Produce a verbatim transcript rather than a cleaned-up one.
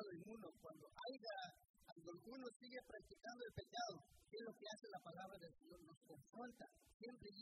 pecado inmundo. Cuando haya, cuando uno sigue practicando el pecado, ¿qué es lo que hace la palabra del Señor? Nos confronta.